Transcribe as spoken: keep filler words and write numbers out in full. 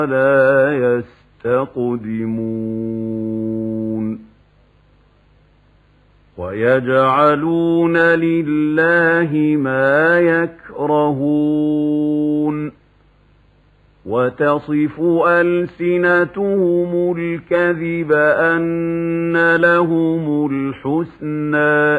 ولا يستقدمون ويجعلون لله ما يكرهون وتصف ألسنتهم الكذب أن لهم الحسنى